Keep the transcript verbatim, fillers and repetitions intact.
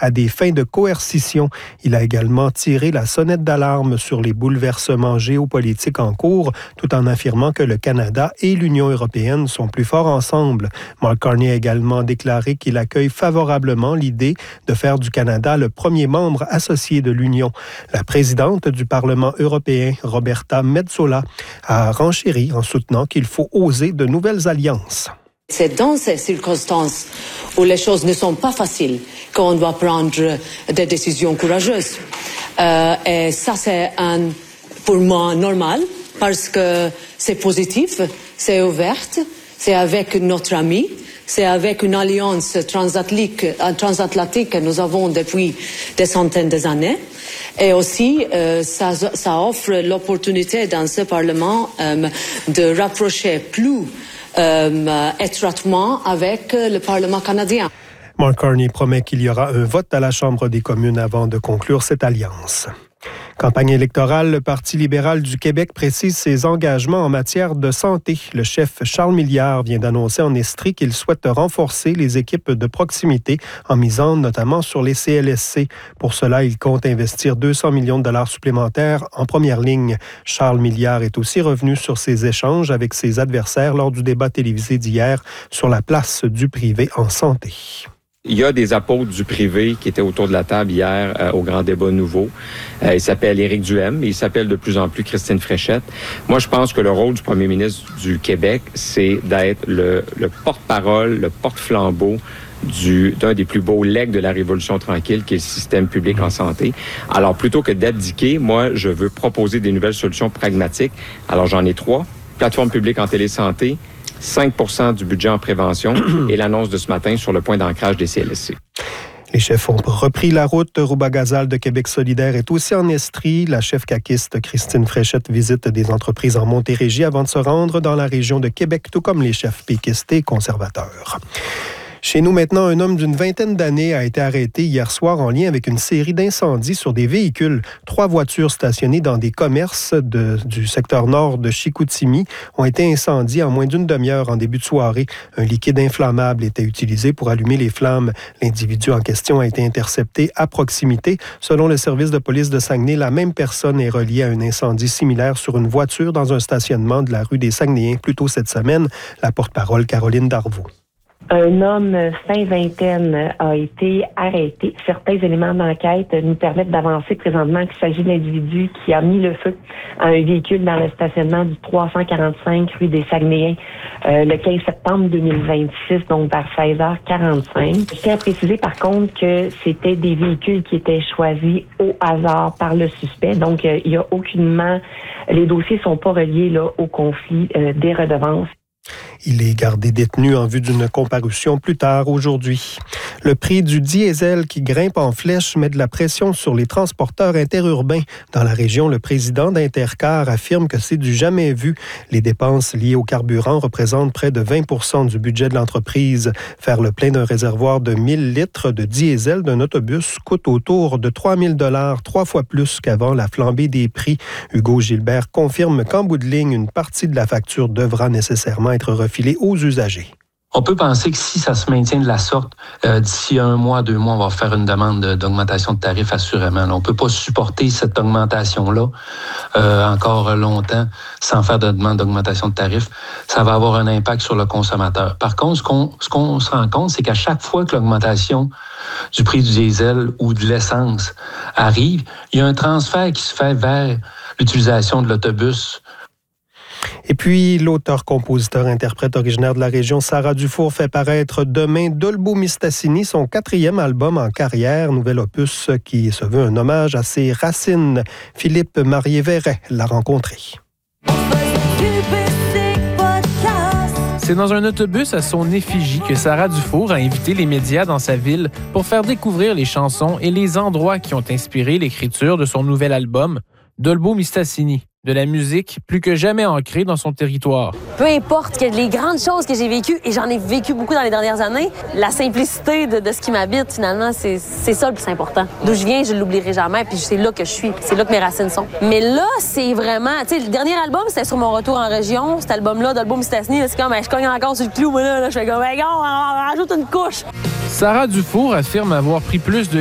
à des fins de coercition. Il a également tiré la sonnette d'alarme sur les bouleversements géopolitiques en cours, tout en affirmant que le Canada et l'Union européenne sont plus forts ensemble. Mark Carney a également déclaré qu'il accueille favorablement l'idée de faire du Canada le premier membre associé de l'Union. La présidente du Parlement européen, Roberta Metsola, a renchéri en soutenant qu'il faut oser de nouvelles alliances. C'est dans ces circonstances où les choses ne sont pas faciles qu'on doit prendre des décisions courageuses. Euh, et ça, c'est un, pour moi normal parce que c'est positif, c'est ouvert, c'est avec notre ami, c'est avec une alliance transatlantique, transatlantique que nous avons depuis des centaines d'années. Et aussi, euh, ça, ça offre l'opportunité dans ce Parlement euh, de rapprocher plus euh, étroitement avec le Parlement canadien. Mark Carney promet qu'il y aura un vote à la Chambre des communes avant de conclure cette alliance. Campagne électorale, le Parti libéral du Québec précise ses engagements en matière de santé. Le chef Charles Milliard vient d'annoncer en Estrie qu'il souhaite renforcer les équipes de proximité en misant notamment sur les C L S C. Pour cela, il compte investir deux cents millions de dollars supplémentaires en première ligne. Charles Milliard est aussi revenu sur ses échanges avec ses adversaires lors du débat télévisé d'hier sur la place du privé en santé. Il y a des apôtres du privé qui étaient autour de la table hier euh, au grand débat nouveau. Euh, il s'appelle Éric Duhem et il s'appelle de plus en plus Christine Fréchette. Moi, je pense que le rôle du premier ministre du Québec, c'est d'être le, le porte-parole, le porte-flambeau du, d'un des plus beaux legs de la Révolution tranquille, qui est le système public en santé. Alors, plutôt que d'abdiquer, moi, je veux proposer des nouvelles solutions pragmatiques. Alors, j'en ai trois. Plateforme publique en télésanté, cinq pour cent du budget en prévention et l'annonce de ce matin sur le point d'ancrage des C L S C. Les chefs ont repris la route. Rouba-Gazal de Québec solidaire est aussi en Estrie. La chef caquiste Christine Fréchette visite des entreprises en Montérégie avant de se rendre dans la région de Québec, tout comme les chefs péquistes et conservateurs. Chez nous maintenant, un homme d'une vingtaine d'années a été arrêté hier soir en lien avec une série d'incendies sur des véhicules. Trois voitures stationnées dans des commerces de, du secteur nord de Chicoutimi ont été incendiées en moins d'une demi-heure en début de soirée. Un liquide inflammable était utilisé pour allumer les flammes. L'individu en question a été intercepté à proximité. Selon le service de police de Saguenay, la même personne est reliée à un incendie similaire sur une voiture dans un stationnement de la rue des Saguenayens plus tôt cette semaine. La porte-parole Caroline Darvaux. Un homme fin vingtaine a été arrêté. Certains éléments d'enquête nous permettent d'avancer présentement qu'il s'agit de l'individu qui a mis le feu à un véhicule dans le stationnement du trois cent quarante-cinq rue des Saguenayens euh, le quinze septembre deux mille vingt-six, donc vers seize heures quarante-cinq. Je tiens à préciser par contre que c'était des véhicules qui étaient choisis au hasard par le suspect. Donc, euh, il y a aucunement... Les dossiers sont pas reliés là, au conflit euh, des redevances. Il est gardé détenu en vue d'une comparution plus tard aujourd'hui. Le prix du diesel qui grimpe en flèche met de la pression sur les transporteurs interurbains. Dans la région, le président d'Intercar affirme que c'est du jamais vu. Les dépenses liées au carburant représentent près de vingt pour cent du budget de l'entreprise. Faire le plein d'un réservoir de mille litres de diesel d'un autobus coûte autour de trois mille dollars, trois fois plus qu'avant la flambée des prix. Hugo Gilbert confirme qu'en bout de ligne, une partie de la facture devra nécessairement être refilée aux usagers. On peut penser que si ça se maintient de la sorte, euh, d'ici un mois, deux mois, on va faire une demande de, d'augmentation de tarifs assurément. On ne peut pas supporter cette augmentation-là euh, encore longtemps sans faire de demande d'augmentation de tarifs. Ça va avoir un impact sur le consommateur. Par contre, ce qu'on, ce qu'on se rend compte, c'est qu'à chaque fois que l'augmentation du prix du diesel ou de l'essence arrive, il y a un transfert qui se fait vers l'utilisation de l'autobus. Et puis, l'auteur-compositeur-interprète originaire de la région, Sarah Dufour, fait paraître demain Dolbeau Mistassini, son quatrième album en carrière, nouvel opus qui se veut un hommage à ses racines. Philippe Marié-Verret l'a rencontré. C'est dans un autobus à son effigie que Sarah Dufour a invité les médias dans sa ville pour faire découvrir les chansons et les endroits qui ont inspiré l'écriture de son nouvel album, Dolbeau Mistassini. De la musique plus que jamais ancrée dans son territoire. Peu importe que les grandes choses que j'ai vécues, et j'en ai vécu beaucoup dans les dernières années, la simplicité de, de ce qui m'habite, finalement, c'est, c'est ça le plus important. D'où je viens, je ne l'oublierai jamais, puis c'est là que je suis, c'est là que mes racines sont. Mais là, c'est vraiment... Tu sais, le dernier album, c'était sur mon retour en région. Cet album-là, Dolbeau Mistassini, c'est comme, ben, je cogne encore sur le clou, moi, là, là je fais comme, ben, on rajoute une couche. Sarah Dufour affirme avoir pris plus de